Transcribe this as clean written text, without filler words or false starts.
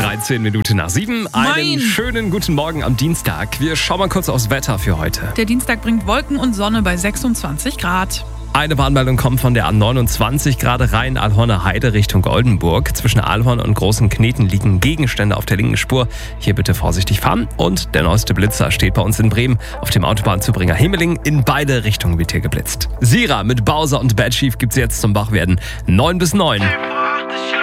13 Minuten nach 7. Einen schönen guten Morgen am Dienstag. Wir schauen mal kurz aufs Wetter für heute. Der Dienstag bringt Wolken und Sonne bei 26 Grad. Eine Warnmeldung kommt von der A29, gerade Rhein-Alhorner Heide Richtung Oldenburg. Zwischen Alhorn und Großen Kneten liegen Gegenstände auf der linken Spur. Hier bitte vorsichtig fahren. Und der neueste Blitzer steht bei uns in Bremen. Auf dem Autobahnzubringer Himmeling in beide Richtungen wird hier geblitzt. Sira mit Bowser und Bad Chief gibt's jetzt zum Wachwerden. 9 bis 9.